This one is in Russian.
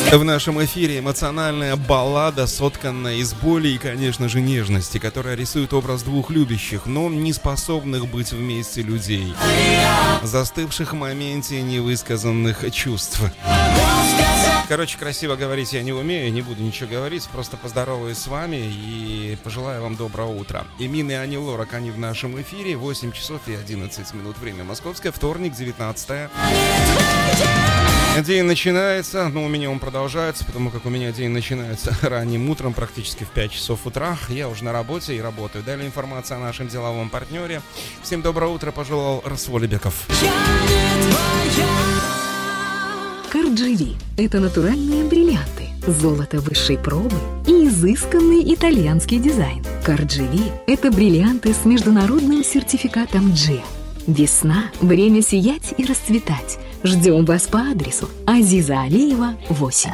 В нашем эфире эмоциональная баллада, сотканная из боли и, конечно же, нежности, которая рисует образ двух любящих, но не способных быть вместе людей, застывших в моменте невысказанных чувств. Короче, красиво говорить я не умею, не буду ничего говорить, просто поздороваюсь с вами и пожелаю вам доброго утра. Эмин и Ани Лорак, они в нашем эфире, 8 часов и 11 минут, время московское, вторник, 19 День начинается, но у меня он продолжается, потому как у меня день начинается ранним утром, практически в 5 часов утра. Я уже на работе и работаю. Далее информация о нашем деловом партнере. Всем доброе утро, пожелал Расволебеков. Кардживи – это натуральные бриллианты, золото высшей пробы и изысканный итальянский дизайн. Кардживи – это бриллианты с международным сертификатом G. Весна – время сиять и расцветать. Ждем вас по адресу Азиза Алиева, 8.